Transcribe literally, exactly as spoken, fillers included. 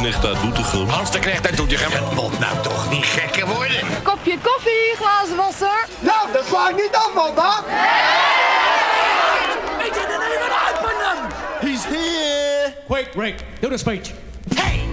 Knecht uit Doetinchem. Hans de Knecht uit Doetinchem. Het moet nou toch niet gekker worden. Kopje koffie, glazen wasser. Nou, dat sla ik niet af, man, hè? Ik didn't even open them! He's here. Quick, Rick, do the speech. Hey,